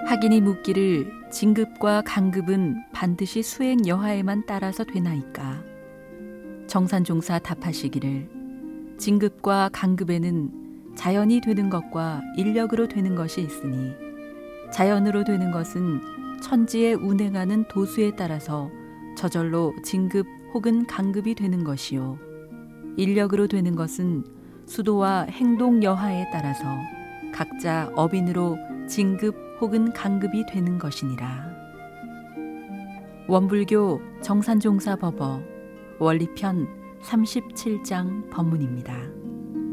학인이 묻기를 진급과 강급은 반드시 수행 여하에만 따라서 되나이까. 정산종사 답하시기를 진급과 강급에는 자연이 되는 것과 인력으로 되는 것이 있으니 자연으로 되는 것은 천지에 운행하는 도수에 따라서 저절로 진급 혹은 강급이 되는 것이요, 인력으로 되는 것은 수도와 행동 여하에 따라서 각자 업인으로 진급 혹은 강급이 되는 것이니라. 원불교 정산종사법어 원리편 37장 법문입니다.